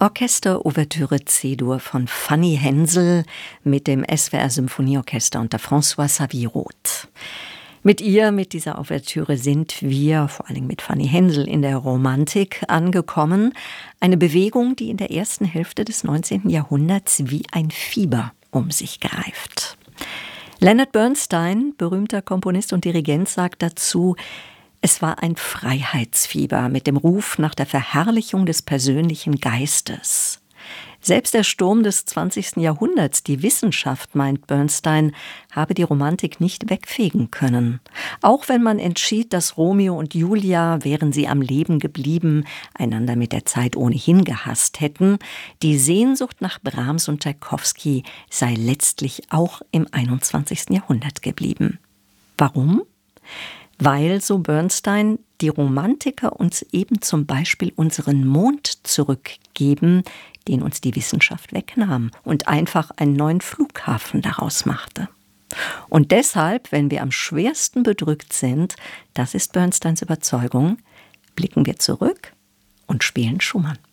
Orchesterouvertüre C-Dur von Fanny Hensel mit dem SWR Symphonieorchester unter François Xavier-Roth. Mit ihr, mit dieser Ouvertüre sind wir, vor allem mit Fanny Hensel, in der Romantik angekommen. Eine Bewegung, die in der ersten Hälfte des 19. Jahrhunderts wie ein Fieber um sich greift. Leonard Bernstein, berühmter Komponist und Dirigent, sagt dazu: Es war ein Freiheitsfieber mit dem Ruf nach der Verherrlichung des persönlichen Geistes. Selbst der Sturm des 20. Jahrhunderts, die Wissenschaft, meint Bernstein, habe die Romantik nicht wegfegen können. Auch wenn man entschied, dass Romeo und Julia, wären sie am Leben geblieben, einander mit der Zeit ohnehin gehasst hätten, die Sehnsucht nach Brahms und Tschaikowski sei letztlich auch im 21. Jahrhundert geblieben. Warum? Weil, so Bernstein, die Romantiker uns eben zum Beispiel unseren Mond zurückgeben, den uns die Wissenschaft wegnahm und einfach einen neuen Flughafen daraus machte. Und deshalb, wenn wir am schwersten bedrückt sind, das ist Bernsteins Überzeugung, blicken wir zurück und spielen Schumann.